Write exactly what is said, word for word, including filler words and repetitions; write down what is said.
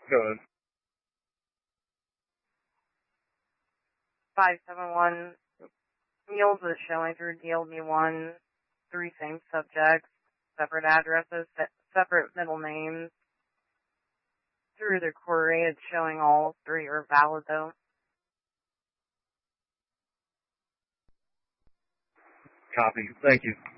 Go ahead. five seven one Mules is showing through D L B one, three same subjects, separate addresses, separate middle names. Through the query, it's showing all three are valid though. Copy. Thank you.